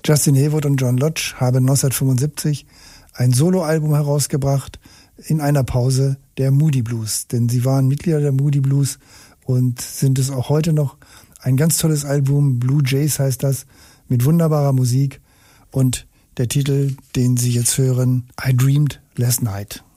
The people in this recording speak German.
Justin Hayward und John Lodge haben 1975 ein Soloalbum herausgebracht in einer Pause der Moody Blues. Denn sie waren Mitglieder der Moody Blues und sind es auch heute noch. Ein ganz tolles Album, Blue Jays heißt das, mit wunderbarer Musik. Und der Titel, den Sie jetzt hören, I Dreamed Last Night.